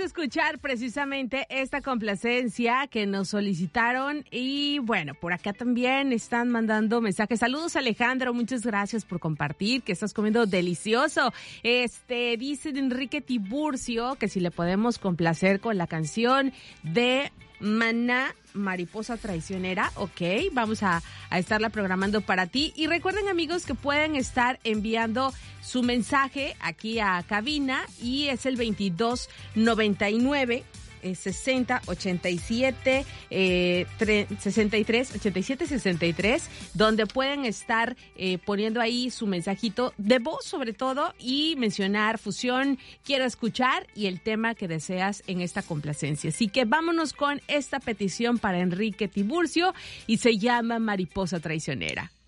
escuchar precisamente esta complacencia que nos solicitaron y bueno, por acá también están mandando mensajes. Saludos, Alejandro, muchas gracias por compartir, que estás comiendo delicioso. Dice Enrique Tiburcio que si le podemos complacer con la canción de Maná, Mariposa Traicionera. Ok, vamos a estarla programando para ti. Y recuerden, amigos, que pueden estar enviando su mensaje aquí a cabina y es el 2299 60 87 63 87 63, donde pueden estar poniendo ahí su mensajito de voz sobre todo y mencionar Fusión, quiero escuchar y el tema que deseas en esta complacencia. Así que vámonos con esta petición para Enrique Tiburcio y se llama Mariposa Traicionera.